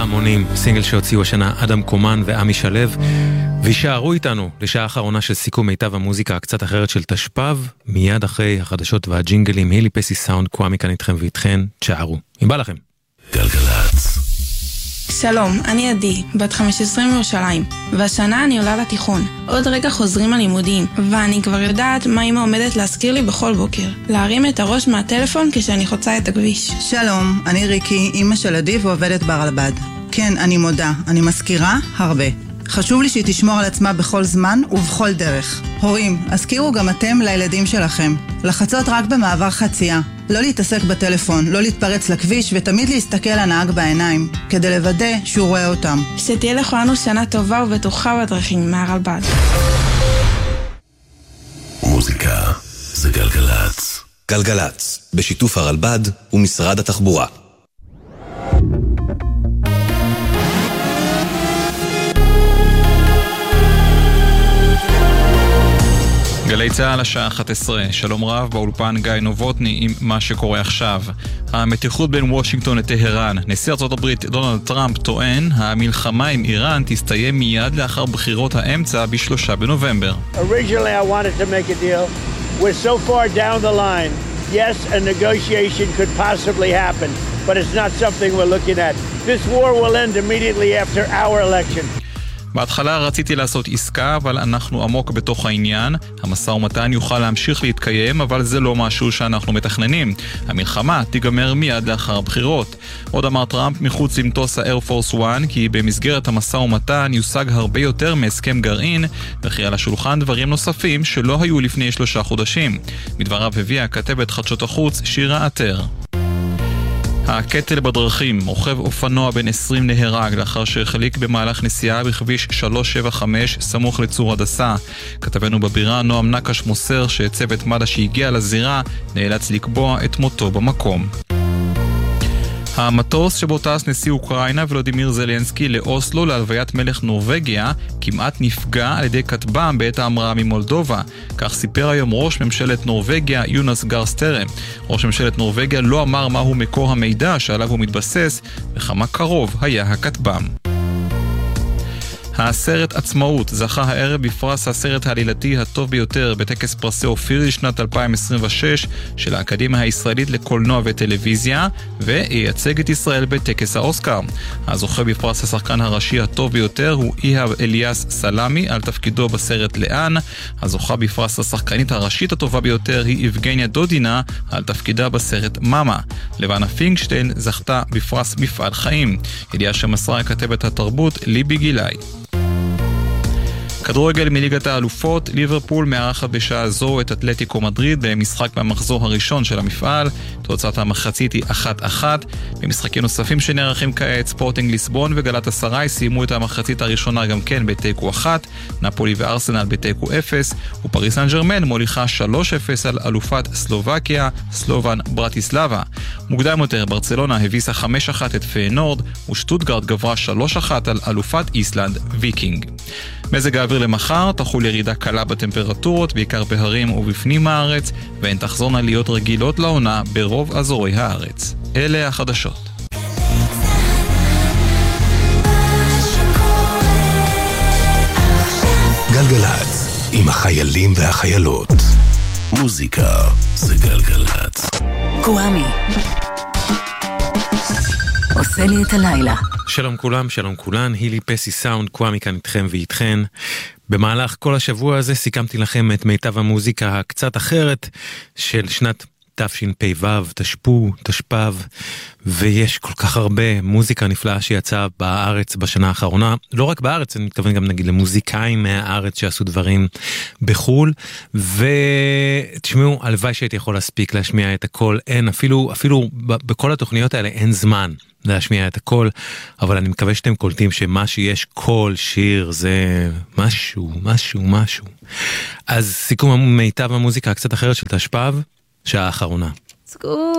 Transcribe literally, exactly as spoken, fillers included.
פעמונים, סינגל שהוציאו השנה אדם קומן ועמי שלב, וישארו איתנו לשעה האחרונה של סיכום מיטב המוזיקה הקצת אחרת של תשפ"ב, מיד אחרי החדשות והג'ינגלים. הילי פסי סאונד, קוואמי כאן איתכם ואיתכן, תשארו. אם בא לכם. גלגלץ. שלום, אני עדי, בת חמש עשרה מירושלים, והשנה אני עולה לתיכון. עוד רגע חוזרים הלימודים, ואני כבר יודעת מה אמא עומדת להזכיר לי בכל בוקר. להרים את הראש מהטלפון כשאני חוצה את הכביש. שלום, אני ריקי, אמא של עדי ועובדת ברלב"ד. כן, אני מודה, אני מזכירה הרבה. חשוב לי שהיא תשמור על עצמה בכל זמן ובכל דרך. הורים, הזכירו גם אתם לילדים שלכם. לחצות רק במעבר חצייה. לא להתעסק בטלפון, לא להתפרץ לכביש ותמיד להסתכל לנהג בעיניים, כדי לוודא שהוא רואה אותם. שתהיה לכולנו שנה טובה ובטוחה בדרכים מהרלב"ד. מוזיקה זה גלגלץ. גלגלץ, בשיתוף הרלב"ד ומשרד התחבורה. גלי צהל השעה אחת עשרה, שלום רב, באולפן גיא נובוטני עם מה שקורה עכשיו. המתיחות בין וושינגטון לטהרן. נשיא ארצות הברית דונלד טראמפ טוען, המלחמה עם איראן תסתיים מיד לאחר בחירות האמצע בשלושה בנובמבר. Originally I wanted to make a deal. We're so far down the line. Yes, a negotiation could possibly happen, but it's not something we're looking at. This war will end immediately after our election. בהתחלה רציתי לעשות עסקה, אבל אנחנו עמוק בתוך העניין. המשא ומתן יוכל להמשיך להתקיים, אבל זה לא משהו שאנחנו מתכננים. המלחמה תיגמר מיד לאחר בחירות. עוד אמר טראמפ מחוץ למטוס האייר פורס אחת, כי במסגרת המשא ומתן יושג הרבה יותר מהסכם גרעין, וכי על השולחן דברים נוספים שלא היו לפני שלושה חודשים. מדבריו הביאה כתבת חדשות החוץ שירה עטר. הקטל בדרכים, רוכב אופנוע בן עשרים נהרג לאחר שהחליק במהלך נסיעה בכביש שלוש שבע חמש סמוך לצור הדסה. כתבנו בבירה נועם נקש מוסר שצוות מד"א שהגיע לזירה נאלץ לקבוע את מותו במקום. המטוס שבו טס נשיא אוקראינה ולודימיר זלנסקי לאוסלו להלוויית מלך נורווגיה כמעט נפגע על ידי כטב"ם בעת ההמראה ממולדובה. כך סיפר היום ראש ממשלת נורווגיה יונס גרסטרם. ראש ממשלת נורווגיה לא אמר מהו מקור המידע שעליו הוא מתבסס וכמה קרוב היה הכטב"ם. הסרט עצמאות זכה הערב בפרס הסרט העלילתי הטוב ביותר בטקס פרסי אופיר לשנת אלפיים עשרים ושש של האקדמיה הישראלית לקולנוע וטלוויזיה, וייצג את ישראל בטקס האוסקר. הזוכה בפרס השחקן הראשי הטוב ביותר הוא איהאב אליאס סלאמי על תפקידו בסרט לאן. הזוכה בפרס השחקנית הראשית הטובה ביותר היא יבגניה דודינה על תפקידה בסרט מאמה. לבנה פינקשטיין זכתה בפרס מפעל חיים. ידיעה שמסרה כתבת התרבות ליבי גילאי. כדורגל מליגת האלופות, ליברפול מארחת בשעה זו את אתלטיקו מדריד במשחק במחזור הראשון של המפעל. תוצאת המחצית היא אחת אחת. במשחקים נוספים שנערכים כעת, ספורטינג ליסבון וגלאטסראי סיימו את המחצית הראשונה גם כן בתיקו אחת, נפולי וארסנל בתיקו אפס, ופריס סן ז'רמן מוליכה שלוש אפס על אלופת סלובקיה, סלובן ברטיסלבה. מוקדם יותר ברצלונה הביסה חמש אחת את פיינורד, ושטוטגרד גברה שלוש אחת על אלופת איסלנד ויקינג. מזג האוויר למחר, תחול ירידה קלה בטמפרטורות, בעיקר בהרים ובפנים הארץ, והן תחזורנה להיות רגילות לעונה ברוב אזורי הארץ. אלה החדשות. גלגלץ, עם החיילים והחיילות. מוזיקה זה גלגלץ. קוואמי עושה לי את הלילה. שלום כולם, שלום כולן, הילי פסי סאונד, קוואמי כאן איתכם ואיתכן. במהלך כל השבוע הזה סיכמתי לכם את מיטב המוזיקה הקצת אחרת של שנת תשפ"ו, תשפ"ו, תשפ"ב, ויש כל כך הרבה מוזיקה נפלאה שיצאה בארץ בשנה האחרונה, לא רק בארץ, אני מתכוון גם נגיד למוזיקאים מהארץ שעשו דברים בחול, ותשמעו, הלוואי שהייתי יכול להספיק להשמיע את הכל, אין, אפילו, אפילו בכל התוכניות האלה אין זמן להשמיע את הכל, אבל אני מקווה שאתם קולטים שמה שיש כל שיר זה משהו, משהו, משהו. אז סיכום מיטב המוזיקה הקצת אחרת של תשפ"ב, שעה האחרונה.